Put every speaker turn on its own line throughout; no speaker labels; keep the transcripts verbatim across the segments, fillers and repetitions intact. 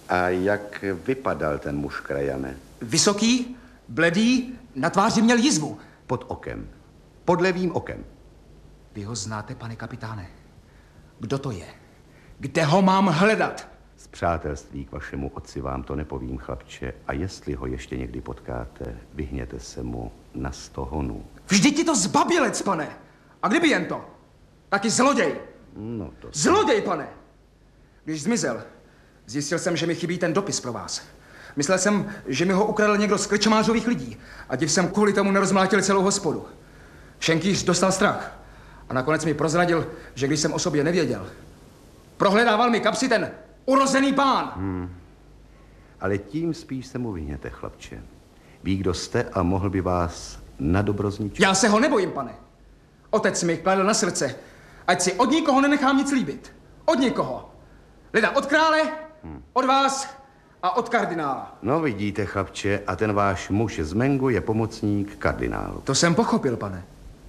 A jak vypadal ten muž, krajane?
Vysoký, bledý, na tváři měl jizvu.
Pod okem. Pod levým okem.
Vy ho znáte, pane kapitáne? Kdo to je? Kde ho mám hledat?
Z přátelství k vašemu otci vám to nepovím, chlapče. A jestli ho ještě někdy potkáte, vyhněte se mu na sto honů.
Vždyť ti to zbabělec, pane. A kdyby jen to? Taky zloděj.
No to...
Zloděj, pane. Když zmizel, zjistil jsem, že mi chybí ten dopis pro vás. Myslel jsem, že mi ho ukradl někdo z krčmářových lidí. A div jsem kvůli tomu nerozmlátil celou hospodu. Šenkýř dostal strach. A nakonec mi prozradil, že když jsem o sobě nevěděl, prohledával mi kapsy ten urozený pán.
Hmm. Ale tím spíš se mu vyhněte, chlapče. Ví, kdo jste a mohl by vás na dobro zničit.
Já se ho nebojím, pane. Otec mi kladl na srdce, ať si od nikoho nenechám nic líbit. Od nikoho. Leda od krále, hmm. od vás a od kardinála.
No vidíte, chlapče, a ten váš muž z Mengu je pomocník kardinálu.
To jsem pochopil, pane.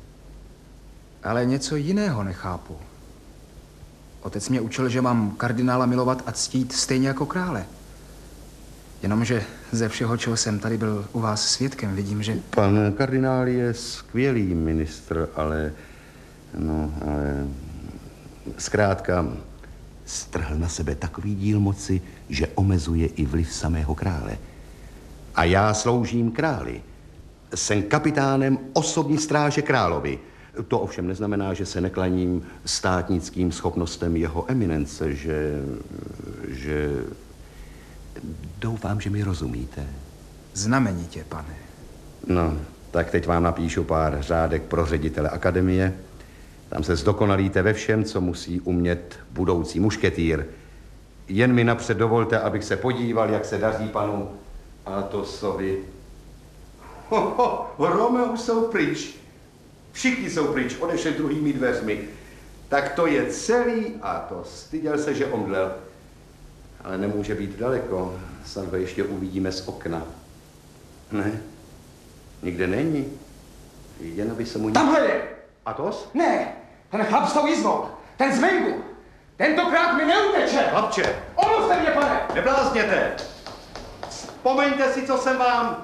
Ale něco jiného nechápu. Otec mě učil, že mám kardinála milovat a ctít stejně jako krále. Jenomže ze všeho, čeho jsem tady byl u vás svědkem, vidím, že...
Pan kardinál je skvělý ministr, ale... No, ale... Zkrátka, strhl na sebe takový díl moci, že omezuje i vliv samého krále. A já sloužím králi. Jsem kapitánem osobní stráže královi. To ovšem neznamená, že se neklaním státnickým schopnostem jeho eminence, že... že... Doufám, že mi rozumíte.
Znamenitě, pane.
No, tak teď vám napíšu pár řádek pro ředitele akademie. Tam se zdokonalíte ve všem, co musí umět budoucí mušketýr. Jen mi napřed dovolte, abych se podíval, jak se daří panu Atosovi. Ho, ho, Romeo jsou pryč. Všichni jsou pryč, odešli druhými dveřmi. Tak to je celý Atos. Styděl se, že omdlel. Ale nemůže být daleko. Snad ho ještě uvidíme z okna. Ne, nikde není. Jen aby se mu...
Tamhle je!
Atos?
Ne, ten chlap s tou jizvou. Ten z Mengu. Tentokrát mi neuteče.
Chlapče!
Omluvte mě, pane!
Neblázněte! Vzpomeňte si, co jsem vám...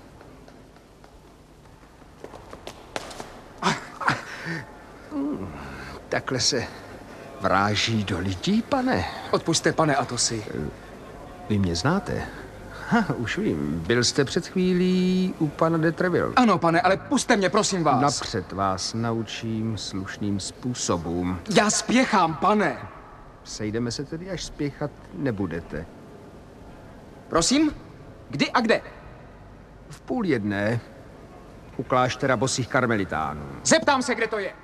Takhle se vráží do lidí, pane.
Odpusťte, pane Atosi.
Vy mě znáte? Ha, už vím. Byl jste před chvílí u pana de Treville.
Ano, pane, ale puste mě, prosím vás.
Napřed vás naučím slušným způsobům.
Já spěchám, pane.
Sejdeme se tedy, až spěchat nebudete.
Prosím? Kdy a kde?
V půl jedné u kláštera bosých karmelitánů.
Zeptám se, kde to je.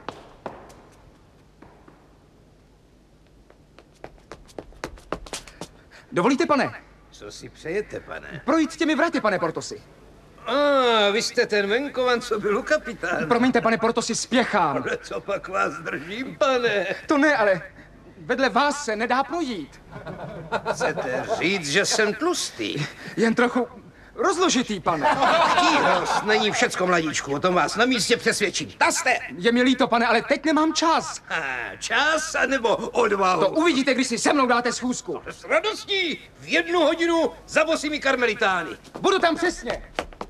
Dovolíte, pane?
Co si přejete, pane?
Projít těmi vratě, pane Portosi.
A, ah, vy jste ten venkovan, co byl u kapitána.
Promiňte, pane Portosi, spěchám.
Ale co pak vás držím, pane?
To ne, ale vedle vás se nedá projít.
Chcete říct, že jsem tlustý?
Jen trochu rozložitý, pane.
Tíhost, není všecko, mladíčku, o tom vás na místě přesvědčím. Taste!
Je mi líto, pane, ale teď nemám čas.
Ah, čas anebo odvahu?
To uvidíte, když si se mnou dáte schůzku.
S radostí v jednu hodinu za bosými karmelitány.
Budu tam přesně.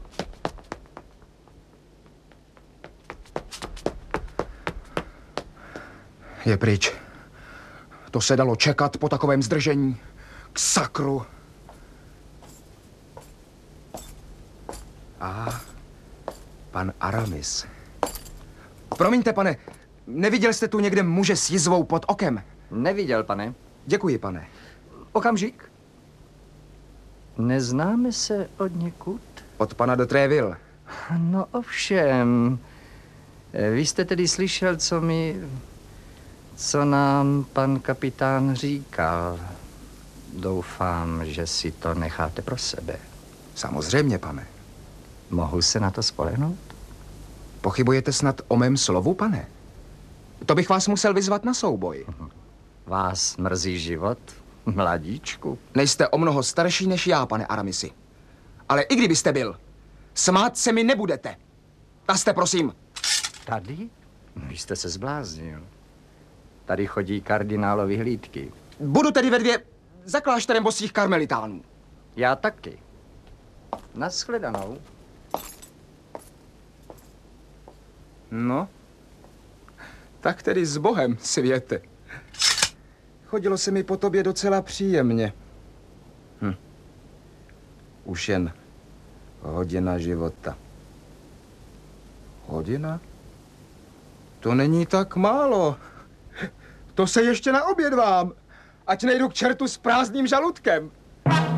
Je pryč. To se dalo čekat po takovém zdržení. K sakru. A pan Aramis. Promiňte, pane, neviděl jste tu někde muže s jizvou pod okem?
Neviděl, pane.
Děkuji, pane. Okamžik.
Neznáme se od někud?
Od pana de Treville.
No ovšem. Vy jste tedy slyšel, co mi... co nám pan kapitán říkal. Doufám, že si to necháte pro sebe.
Samozřejmě, pane.
Mohu se na to spolehnout?
Pochybujete snad o mém slovu, pane? To bych vás musel vyzvat na souboj.
Vás mrzí život, mladíčku?
Nejste o mnoho starší než já, pane Aramisi. Ale i kdybyste byl, smát se mi nebudete. Taste, prosím.
Tady? Vy jste se zbláznil. Tady chodí kardinálovi hlídky.
Budu tedy ve dvě... za klášterem bosých karmelitánů.
Já taky. Naschledanou.
No, tak tedy s Bohem, světe. Chodilo se mi po tobě docela příjemně. Hm. Už jen hodina života. Hodina? To není tak málo. To se ještě naobědvám. Ať nejdu k čertu s prázdným žaludkem.